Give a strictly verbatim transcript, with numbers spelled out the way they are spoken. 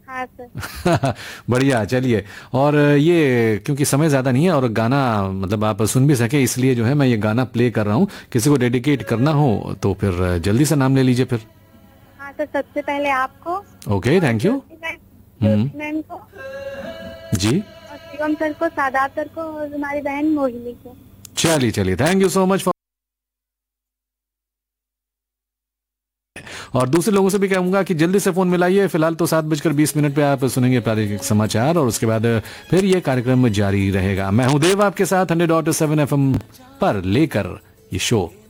हाँ सर। बढ़िया, चलिए। और ये क्योंकि समय ज़्यादा नहीं है और गाना मतलब आप सुन भी सके, इसलिए जो है मैं ये गाना प्ले कर रहा हूँ। किसी को डेडिकेट करना हो तो फिर जल्दी से नाम ले लीजिए फिर। हाँ सर, सबसे पहले आपको ओके, और thank you. Jyoti ma'am, hmm. Jyoti ma'am को जी। और शिवम सर को, सादात सर को और हमारी बहन मोहिनी को। चलिए चलिए, थैंक यू सो मच। और दूसरे लोगों से भी कहूंगा कि जल्दी से फोन मिलाइए। फिलहाल तो सात बजकर बीस मिनट पे आप सुनेंगे प्रादेशिक समाचार और उसके बाद फिर ये कार्यक्रम जारी रहेगा। मैं हूं देव आपके साथ hundred dot seven F M पर लेकर ये शो।